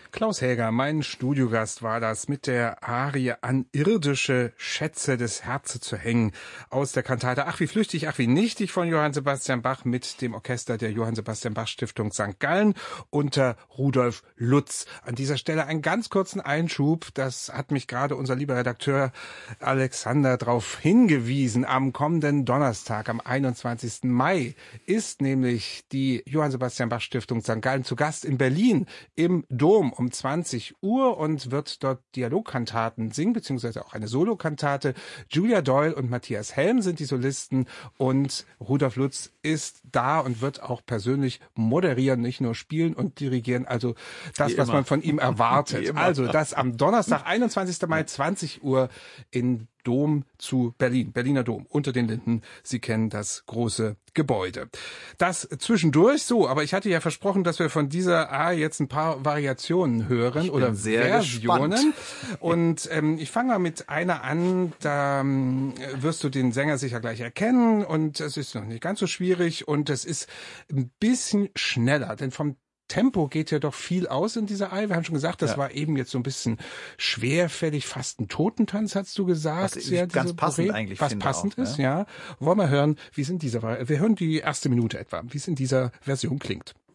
Klaus Häger, mein Studiogast war das mit der Arie An irdische Schätze des Herzens zu hängen aus der Kantate Ach wie flüchtig, ach wie nichtig von Johann Sebastian Bach mit dem Orchester der Johann Sebastian Bach Stiftung St. Gallen unter Rudolf Lutz. An dieser Stelle einen ganz kurzen Einschub, das hat mich gerade unser lieber Redakteur Alexander darauf hingewiesen. Am kommenden Donnerstag, am 21. Mai, ist nämlich die Johann Sebastian Bach Stiftung St. Gallen zu Gast in Berlin im Dom um 20 Uhr und wird dort Dialogkantaten singen, beziehungsweise auch eine Solokantate. Julia Doyle und Matthias Helm sind die Solisten und Rudolf Lutz ist da und wird auch persönlich moderieren, nicht nur spielen und dirigieren. Also das, was man von ihm erwartet. Also das am Donnerstag, 21. Mai, 20 Uhr in Dom zu Berlin, Berliner Dom, unter den Linden. Sie kennen das große Gebäude. Das zwischendurch so, aber ich hatte ja versprochen, dass wir von dieser jetzt ein paar Variationen hören oder Versionen. Gespannt. Und ich fange mal mit einer an, da wirst du den Sänger sicher gleich erkennen und es ist noch nicht ganz so schwierig und es ist ein bisschen schneller, denn vom Tempo geht ja doch viel aus in dieser Arie. Wir haben schon gesagt, das war eben jetzt so ein bisschen schwerfällig, fast ein Totentanz, hast du gesagt. Was ja, ganz passend eigentlich was passend auch, ist, ja. Wollen wir hören, wie es in dieser, wir hören die erste Minute etwa, wie es in dieser Version klingt.